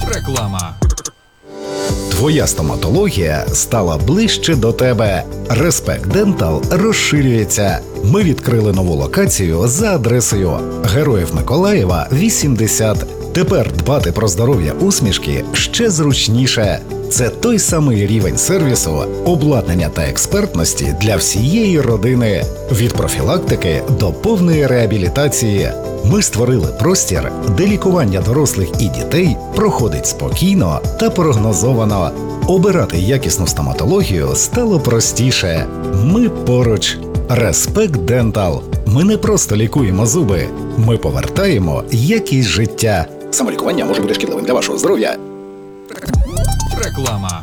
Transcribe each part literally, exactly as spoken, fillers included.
Реклама. Твоя стоматологія стала ближче до тебе. Респект Дентал розширюється. Ми відкрили нову локацію за адресою Героїв Миколаєва, вісімдесят. Тепер дбати про здоров'я усмішки ще зручніше. Це той самий рівень сервісу, обладнання та експертності для всієї родини. Від профілактики до повної реабілітації. Ми створили простір, де лікування дорослих і дітей проходить спокійно та прогнозовано. Обирати якісну стоматологію стало простіше. Ми поруч. Респект Дентал. Ми не просто лікуємо зуби, ми повертаємо якість життя. Самолікування може бути шкідливим для вашого здоров'я. Реклама.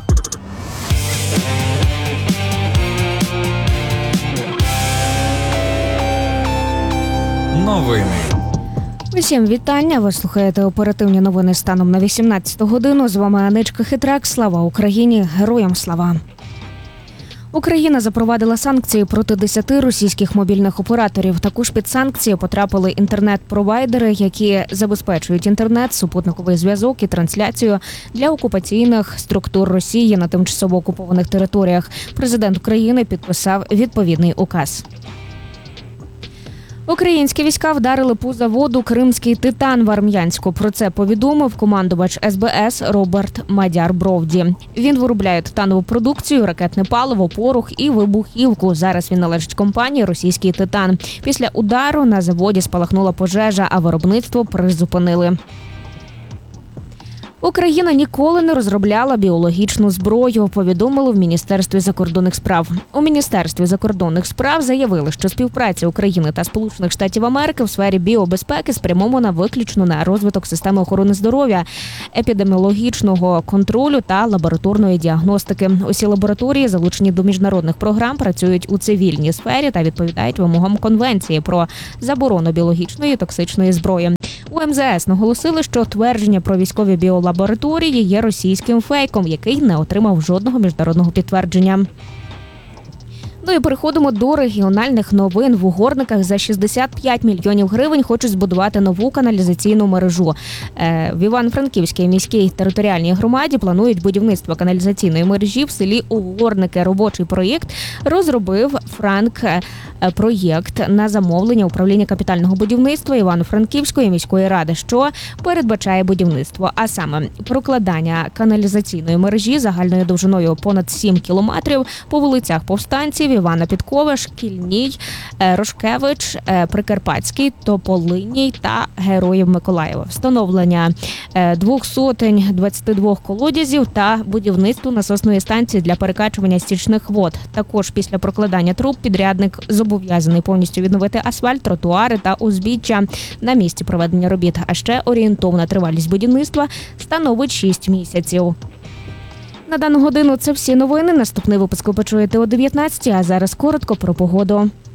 Новини. Усім вітання. Ви слухаєте оперативні новини станом на вісімнадцяту годину. З вами Аничка Хитрак. Слава Україні! Героям слава! Україна запровадила санкції проти десяти російських мобільних операторів. Також під санкції потрапили інтернет-провайдери, які забезпечують інтернет, супутниковий зв'язок і трансляцію для окупаційних структур Росії на тимчасово окупованих територіях. Президент України підписав відповідний указ. Українські війська вдарили по заводу «Кримський титан» в Арм'янську. Про це повідомив командувач ес бе ес Роберт Мадяр-Бровді. Він виробляє титанову продукцію, ракетне паливо, порох і вибухівку. Зараз він належить компанії «Російський титан». Після удару на заводі спалахнула пожежа, а виробництво призупинили. Україна ніколи не розробляла біологічну зброю, повідомили в Міністерстві закордонних справ. У Міністерстві закордонних справ заявили, що співпраця України та Сполучених Штатів Америки в сфері біобезпеки спрямована виключно на розвиток системи охорони здоров'я, епідеміологічного контролю та лабораторної діагностики. Усі лабораторії, залучені до міжнародних програм, працюють у цивільній сфері та відповідають вимогам Конвенції про заборону біологічної і токсичної зброї. У ем зе ес наголосили, що твердження про військові біолабораторії є російським фейком, який не отримав жодного міжнародного підтвердження. Ну і переходимо до регіональних новин. В Угорниках за шістдесят п'ять мільйонів гривень хочуть збудувати нову каналізаційну мережу. В Івано-Франківській міській територіальній громаді планують будівництво каналізаційної мережі в селі Угорники. Робочий проєкт розробив Франк проєкт на замовлення управління капітального будівництва Івано-Франківської міської ради, що передбачає будівництво, а саме прокладання каналізаційної мережі загальною довжиною понад сім кілометрів по вулицях Повстанців, Івана Підкови, Шкільній, Рошкевич, Прикарпатський, Тополинній та Героїв Миколаєва. Встановлення двох сотень двадцяти двох колодязів та будівництво насосної станції для перекачування стічних вод. Також після прокладання труб підрядник зобов'язаний повністю відновити асфальт, тротуари та узбіччя на місці проведення робіт. А ще орієнтовна тривалість будівництва становить шість місяців. На дану годину це всі новини. Наступний випуск ви почуєте о дев'ятнадцятій, а зараз коротко про погоду.